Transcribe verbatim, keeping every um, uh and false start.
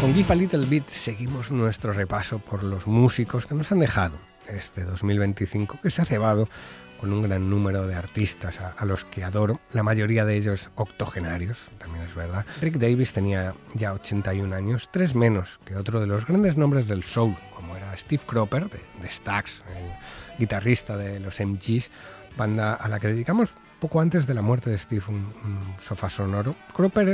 Con Give a Little Bit seguimos nuestro repaso por los músicos que nos han dejado este dos mil veinticinco, que se ha cebado con un gran número de artistas a, a los que adoro, la mayoría de ellos octogenarios, también es verdad. Rick Davies tenía ya ochenta y un años, tres menos que otro de los grandes nombres del soul, como era Steve Cropper, de, de Stax, el guitarrista de los M Gs, banda a la que dedicamos poco antes de la muerte de Steve un, un sofá sonoro. Cropper